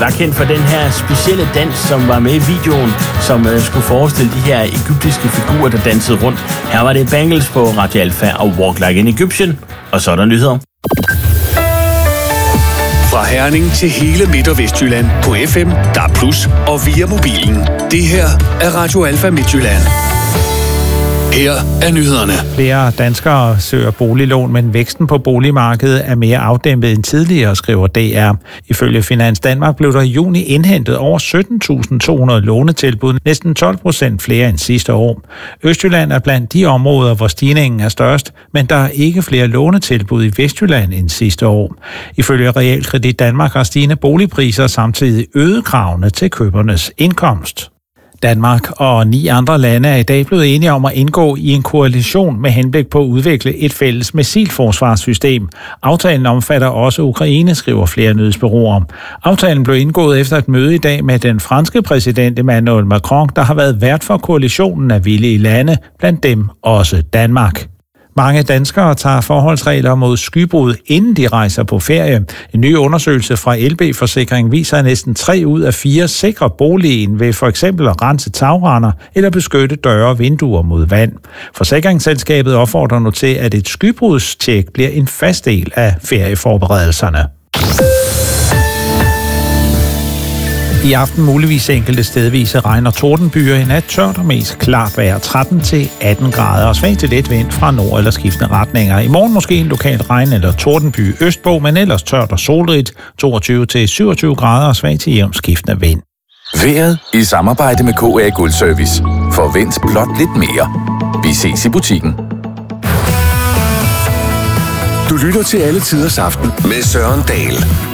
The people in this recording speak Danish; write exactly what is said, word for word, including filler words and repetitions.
var kendt for den her specielle dans, som var med i videoen, som øh, skulle forestille de her egyptiske figurer, der dansede rundt. Her var det Bangles på Radio Alfa og Walk Like an Egyptian, og så er der nyheder. Fra Herning til hele Midt- og Vestjylland på F M, D A B plus, og via mobilen. Det her er Radio Alfa Midtjylland. Her er nyhederne. Flere danskere søger boliglån, men væksten på boligmarkedet er mere afdæmpet end tidligere, skriver D R. Ifølge Finans Danmark blev der i juni indhentet over sytten tusind to hundrede lånetilbud, næsten tolv procent flere end sidste år. Østjylland er blandt de områder, hvor stigningen er størst, men der er ikke flere lånetilbud i Vestjylland end sidste år. Ifølge Realkredit Danmark har stigende boligpriser samtidig øget kravene til købernes indkomst. Danmark og ni andre lande er i dag blevet enige om at indgå i en koalition med henblik på at udvikle et fælles missilforsvarssystem. Aftalen omfatter også Ukraine, skriver flere nyhedsbureauer. Aftalen blev indgået efter et møde i dag med den franske præsident Emmanuel Macron, der har været vært for koalitionen af villige lande, blandt dem også Danmark. Mange danskere tager forholdsregler mod skybrud, inden de rejser på ferie. En ny undersøgelse fra L B-forsikring viser, at næsten tre ud af fire sikrer boligen ved for eksempel at rense tagrender eller beskytte døre og vinduer mod vand. Forsikringsselskabet opfordrer nu til, at et skybrudstjek bliver en fast del af ferieforberedelserne. I aften muligvis enkelte stedvise regn og tordenbyer. I nat tørt og mest klart vejr, tretten til atten grader og svag til let vind fra nord- eller skiftende retninger. I morgen måske en lokal regn- eller tordenby østpå, men ellers tørt og solrigt, toogtyve til syvogtyve grader og svag til jævnt skiftende vind. Vejret i samarbejde med K A Guldservice. Forvent blot lidt mere. Vi ses i butikken. Du lytter til Alle Tiders Aften med Søren Dahl.